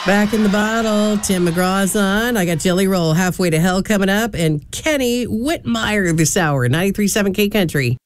Back in the bottle, Tim McGraw's on. I got Jelly Roll, Halfway to Hell coming up, and Kenny Whitmire this hour, 93.7 K Country.